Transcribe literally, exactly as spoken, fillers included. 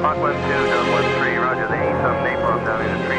Mach one two, dot one three, roger, the eight some napalm down in the